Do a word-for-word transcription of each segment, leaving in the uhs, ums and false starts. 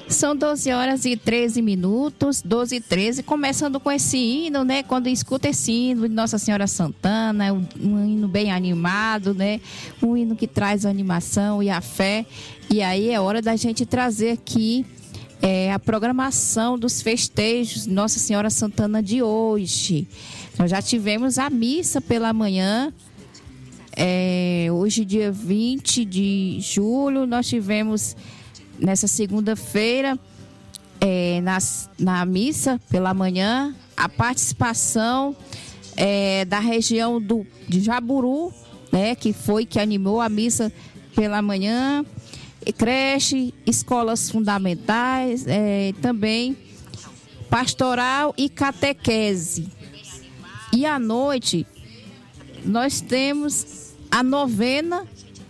São doze horas e treze minutos, doze e treze, começando com esse hino, né? Quando escuta esse hino de Nossa Senhora Santana, um, um hino bem animado, né? Um hino que traz a animação e a fé. E aí é hora da gente trazer aqui é, a programação dos festejos de Nossa Senhora Santana de hoje. Nós já tivemos a missa pela manhã. É, hoje, dia vinte de julho, nós tivemos... Nessa segunda-feira, é, na, na missa pela manhã, a participação é, da região do, de Jaburu, né, que foi que animou a missa pela manhã, e creche, escolas fundamentais, é, também pastoral e catequese. E à noite, nós temos a novena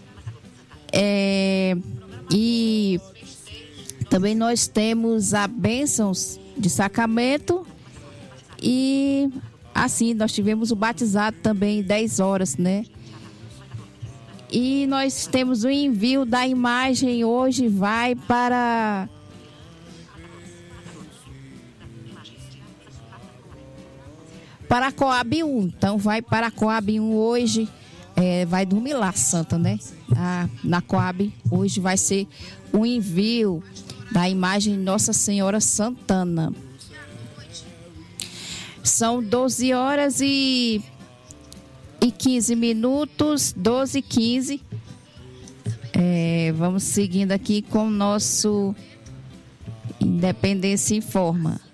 é, e... Também nós temos a bênçãos de sacramento e assim nós tivemos o batizado também dez horas, né? E nós temos o envio da imagem hoje, vai para para a Coab um. Então vai para a Coab um hoje, é, vai dormir lá, Santa, né? Ah, na Coab hoje vai ser o envio da imagem de Nossa Senhora Santana. São doze horas e, e quinze minutos, doze e quinze. É, vamos seguindo aqui com o nosso Independência Informa.